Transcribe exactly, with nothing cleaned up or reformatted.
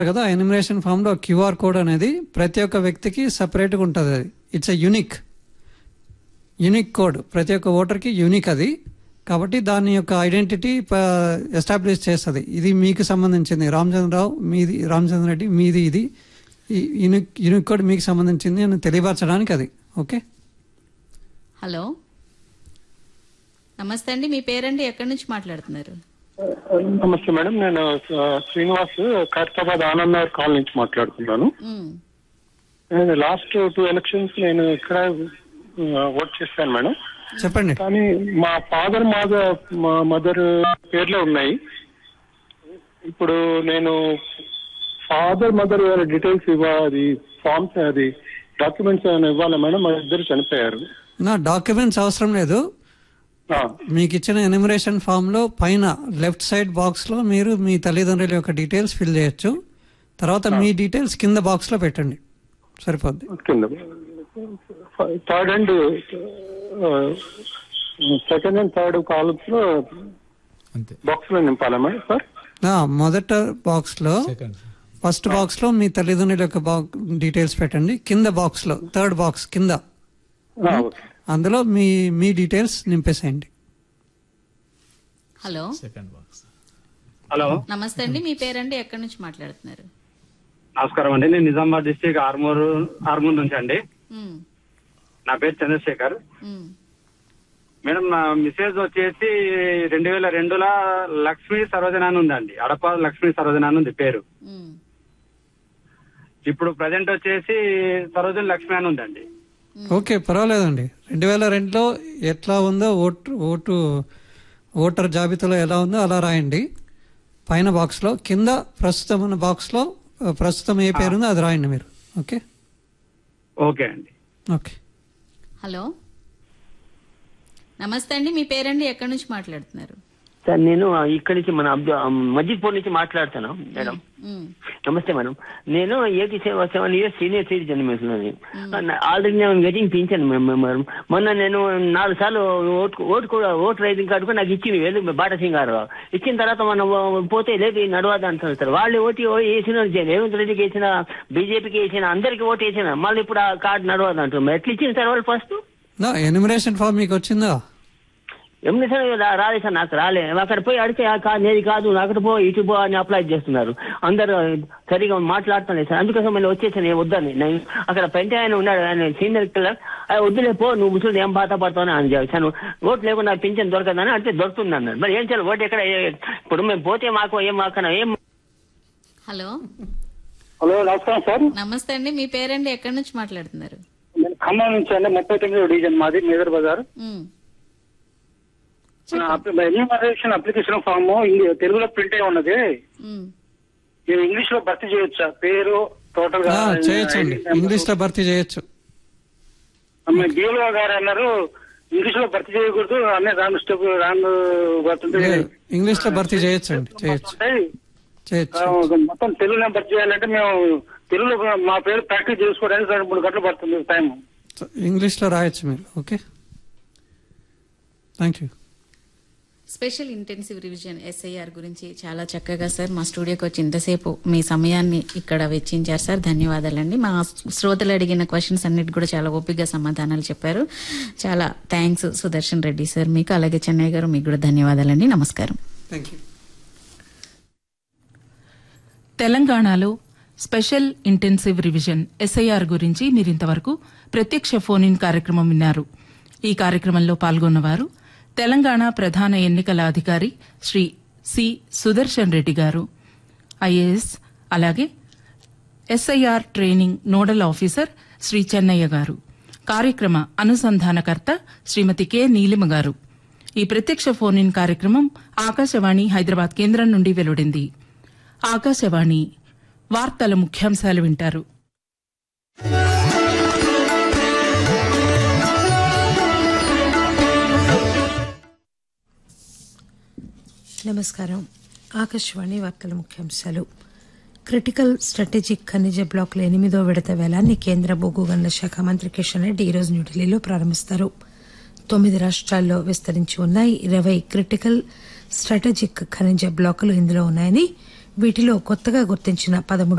కదా enumeration form లో QR code అనేది ప్రతి ఒక్క వ్యక్తికి సపరేట్గా ఉంటుంది. అది it's a unique unique code, ప్రతి ఒక్క ఓటర్కి యూనిక్ అది. కాబట్టి దాని యొక్క ఐడెంటిటీ ఎస్టాబ్లిష్ చేస్తుంది. ఇది మీకు సంబంధించింది రామచంద్రరావు, మీది రామచంద్ర రెడ్డి, మీది ఇది యూనిక్ యూనిక్ కోడ్ మీకు సంబంధించింది అని తెలియపరచడానికి అది. ఓకే, హలో నమస్తే అండి, మీ పేరండి, ఎక్కడి నుంచి మాట్లాడుతున్నారు? నమస్తే మేడం, నేను శ్రీనివాస్ ఖైరతాబాద్ ఆనంద్ నగర్ కాల్ నుంచి మాట్లాడుతున్నాను. నేను లాస్ట్ టూ ఎలక్షన్స్ నేను ఇక్కడ ఓట్ చేశాను మేడం. చెప్పండి. కానీ మా ఫాదర్ మాదర్ మా మదర్ పేర్లో ఉన్నాయి. ఇప్పుడు నేను ఫాదర్ మదర్ డీటెయిల్స్ ఇవ్వాలి, ఫార్మ్స్ అది డాక్యుమెంట్స్ ఏమైనా ఇవ్వాలా మేడం? మా ఇద్దరు చనిపోయారు. నా డాక్యుమెంట్స్ అవసరం లేదు. మీకు ఇచ్చిన ఎన్యుమరేషన్ ఫామ్ లో పైన లెఫ్ట్ సైడ్ బాక్స్ లో మీరు మీ తల్లిదండ్రుల యొక్క డీటెయిల్స్ ఫిల్ చేయొచ్చు. తర్వాత మీ డీటెయిల్స్ కింద బాక్స్ లో పెట్టండి, సరిపోద్ది. Third and second and third columns లో బాక్స్ లో నింపాలా మేడం సార్? మొదట బాక్స్ లో ఫస్ట్ బాక్స్ లో మీ తల్లిదండ్రుల యొక్క డీటెయిల్స్ పెట్టండి. కింద బాక్స్ లో థర్డ్ బాక్స్ కింద అందులో మీ మీ డీటెయిల్స్ నింపేసేయండి. హలో హలో నమస్తే అండి, మీ పేరండి, ఎక్కడి నుంచి మాట్లాడుతున్నారు? నమస్కారం అండి, నేను నిజామాబాద్ డిస్టిక్ ఆర్మూర్ ఆర్మూర్ నుంచి అండి. నా పేరు చంద్రశేఖర్. మేడం, నా మిసేజ్ వచ్చేసి రెండు వేల రెండుల లక్ష్మీ సరోజన అని ఉందండి. అడప లక్ష్మీ సరోజన అని ఉంది పేరు. ఇప్పుడు ప్రజెంట్ వచ్చేసి సరోజన లక్ష్మి అని ఉందండి. ఓకే, పర్వాలేదండి. రెండు వేల రెండులో ఎట్లా ఉందో ఓటు ఓటు ఓటర్ జాబితాలో ఎలా ఉందో అలా రాయండి పైన బాక్స్ లో. కింద ప్రస్తుతం ఉన్న బాక్స్ లో ప్రస్తుతం ఏ పేరు ఉందో అది రాయండి మీరు. ఓకే ఓకే అండి. ఓకే. హలో నమస్తే అండి, మీ పేరండి, ఎక్కడి నుంచి మాట్లాడుతున్నారు? సార్, నేను ఇక్కడి నుంచి మన మజిద్పూర్ నుంచి మాట్లాడుతాను మేడం. నమస్తే మేడం, నేను eighty seven seven years senior citizen madam. Already నేను గెటింగ్ పింఛన్ మేడం. మొన్న నేను నాలుగు సార్లు ఓటు ఓటు కూడా ఓటు రైటింగ్ కార్డు కూడా నాకు ఇచ్చింది బాటా సింగ్ గారు. ఇచ్చిన తర్వాత మనం పోతే లేదు నడవద్దు అంటున్నారు సార్. వాళ్ళు ఓటు వేసిన రేవంత్ రెడ్డికి వేసిన, బీజేపీకి వేసిన, అందరికి ఓటు వేసిన, మళ్ళీ ఇప్పుడు ఆ కార్డు నడవద్దు అంటున్నారు. ఎట్లా ఇచ్చింది సార్ వాళ్ళు? ఫస్ట్ ఎన్యుమరేషన్ ఫామ్ మీకు వచ్చిందా? ఎమ్మెల్యేషన్ రాలే సార్, నాకు రాలే. అక్కడ పోయి అడిగితే నేది కాదు, అక్కడ పో ఇటు పో అని అప్లై చేస్తున్నారు. అందరు సరిగా మాట్లాడుతున్నాయి సార్. అందుకోసం మళ్ళీ వచ్చేసాను వద్దని. నేను అక్కడ పెంట ఆయన ఉన్నాడు, ఆయన సీనియర్ కిల్లర్, వద్దులే పో, నువ్వు ముసలి ఏం బాధ పడతావు అని చెప్పాను. ఓటు లేకుండా పింఛన్ దొరకదని అంటే దొరుకుతుంది అన్నాడు. మరి ఏం చేయాలి? ఓటు ఎక్కడ? ఇప్పుడు మేము పోతే మాకు ఏం మాకన్నా ఏం. హలో హలో నమస్కారం సార్. నమస్తే అండి, మీ పేరండి, ఎక్కడి నుంచి మాట్లాడుతున్నారు? ఖమ్మం నుంచి అండి, ముప్పై తొమ్మిది డివిజన్ మాది, Medar Bazar. Enumeration application form తెలుగులో ప్రింట్ అయి ఉన్నది. నేను ఇంగ్లీష్ లో భర్తీ చేయొచ్చా? పేరు టోటల్ గా చేయొచ్చండి, ఇంగ్లీష్ లో భర్తీ చేయొచ్చు. డిఓ గారు అన్నారు ఇంగ్లీష్ లో భర్తీ చేయకూడదు, అన్నీ రాంగ్ స్టెప్ రాంగ్ పడుతుంది. ఇంగ్లీష్ లో భర్తీ చేయొచ్చండి, చేయొచ్చు చేయొచ్చు. మొత్తం తెలుగులో భర్తీ చేయాలంటే మేము తెలుగులో మా పేరు ప్రాక్టీస్ చేసుకోవడానికి రెండు మూడు గంటలు పడుతుంది టైం. ఇంగ్లీష్ లో రాయొచ్చు మీరు. Okay, thank you. Special intensive revision SIR గురించి చాలా చక్కగా సార్ మా స్టూడియోకి వచ్చి ఇంతసేపు మీ సమయాన్ని ఇక్కడ వెచ్చించారు సార్. ధన్యవాదాలండి. మా శ్రోతలు అడిగిన క్వశ్చన్స్ అన్నిటి కూడా చాలా ఓపికగా సమాధానాలు చెప్పారు. చాలా థ్యాంక్స్ సుదర్శన్ రెడ్డి సార్ మీకు, అలాగే చెన్నై గారు మీకు కూడా ధన్యవాదాలండి. నమస్కారం. Thank you. తెలంగాణలో స్పెషల్ ఇంటెన్సివ్ రివిజన్ ఎస్ఐఆర్ గురించి మీరింతవరకు ప్రత్యక్ష ఫోన్ ఇన్ కార్యక్రమం విన్నారు. ఈ కార్యక్రమంలో పాల్గొన్నవారు తెలంగాణ ప్రధాన ఎన్నికల అధికారి శ్రీ సి సుదర్శన్ రెడ్డి గారు, ఐఏఎస్, అలాగే SIR training nodal officer Shri Chennaiah గారు, కార్యక్రమ అనుసంధానకర్త శ్రీమతి కె నీలిమ గారు. ఈ ప్రత్యక్ష ఫోన్ ఇన్ కార్యక్రమం ఆకాశవాణి హైదరాబాద్ కేంద్రం నుండి వెలువడింది. ఆకాశవాణి వార్తల ముఖ్యాంశాలు వింటారు. నమస్కారం. ఆకాశవాణి వార్తల ముఖ్యాంశాలు. క్రిటికల్ స్ట్రాటజిక్ ఖనిజ బ్లాకుల ఎనిమిదో విడత వేలాన్ని కేంద్ర బొగ్గు గనుల శాఖ మంత్రి కిషన్ రెడ్డి ఈరోజు న్యూఢిల్లీలో ప్రారంభిస్తారు. తొమ్మిది రాష్ట్రాల్లో విస్తరించి ఉన్న ఇరవై క్రిటికల్ స్ట్రాటజిక్ ఖనిజ బ్లాకులు ఇందులో ఉన్నాయని వీటిలో కొత్తగా గుర్తించిన పదమూడు